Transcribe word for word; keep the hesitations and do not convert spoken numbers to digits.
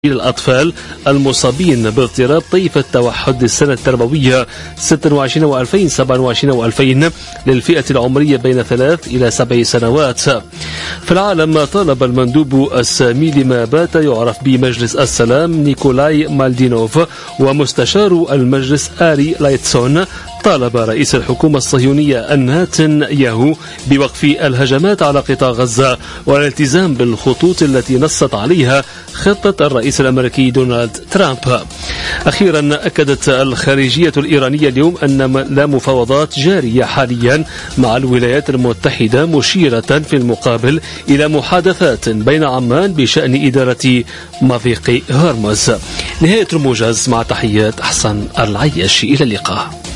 الأطفال المصابين باضطراب طيف التوحد السنة التربوية ستة وعشرين وألفين سبعة وعشرين وألفين للفئة العمرية بين ثلاث إلى سبع سنوات. في العالم طالب المندوب السامي لما بات يعرف بمجلس السلام نيكولاي مالدينوف ومستشار المجلس آري لايتسون طالب رئيس الحكومة الصهيونية نتنياهو بوقف الهجمات على قطاع غزة والالتزام بالخطوط التي نصت عليها خطة الرئيس الأمريكي دونالد ترامب. أخيرا أكدت الخارجية الإيرانية اليوم أن لا مفاوضات جارية حاليا مع الولايات المتحدة، مشيرة في المقابل إلى محادثات بين عمان بشأن إدارة مضيق هرمز. نهاية الموجز، مع تحيات أحسن العياشي، إلى اللقاء.